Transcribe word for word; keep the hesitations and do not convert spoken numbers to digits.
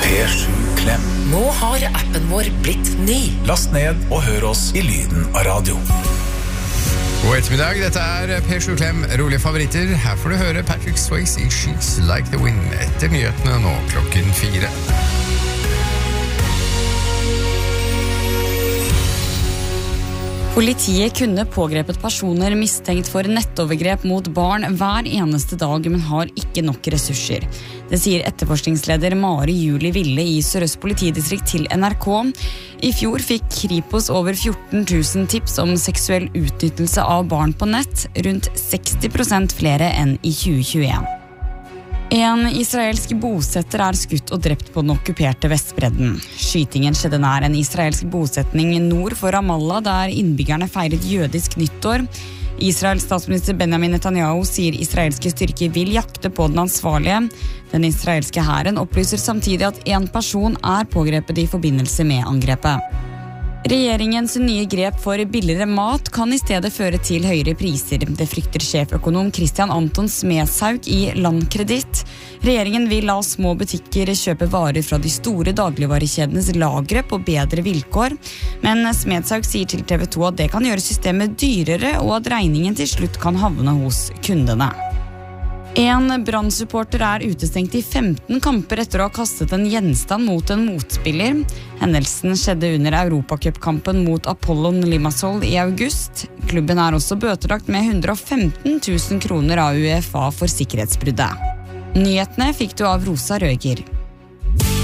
P sju Klem. Nå har appen vår blitt ny. Last ned og hør oss i lyden av radio. God ettermiddag, dette er P sju Klem, rolige favoritter. Her får du høre Patrick Swayze i She's Like the Wind etter nyhetene nå klokken fire. Politiet kunne pågrepet personer mistenkt for nettovergrep mot barn hver eneste dag, men har ikke nok ressurser. Det sier etterforskningsleder Mari Julie Ville i Sør-Øst politidistrikt til N R K. I fjor fikk Kripos over fjorten tusen tips om seksuell utnyttelse av barn på nett, rundt seksti prosent flere enn i tjue tjueen. En israelsk bosetter er skutt og drept på den okkuperte Vestbredden. Skytingen skjedde nær en israelsk bosetning nord for Ramallah, der innbyggerne feiret jødisk nyttår. Israels statsminister Benjamin Netanyahu sier israelske styrker vil jakte på den ansvarlige. Den israelske hæren opplyser samtidig at en person er pågrepet i forbindelse med angrepet. Regjeringens nye grep for billigere mat kan i stedet føre til høyere priser. Det frykter sjeføkonom Christian Anton Smedshaug i Landkreditt. Regjeringen vil la små butikker kjøpe varer fra de store dagligvarekjedenes lagre på bedre vilkår. Men Smedshaug sier til T V to at det kan gjøre systemet dyrere, og at regningen til slutt kan havne hos kundene. En Brann-supporter er utestengt i femten kamper etter å ha kastet en gjenstand mot en motspiller. Hendelsen skjedde under Europacupkampen mot Apollon Limassol i august. Klubben er også bøtelagt med hundre og femten tusen kroner av UEFA for sikkerhetsbruddet. Nyhetene fikk du av Rosa Røger.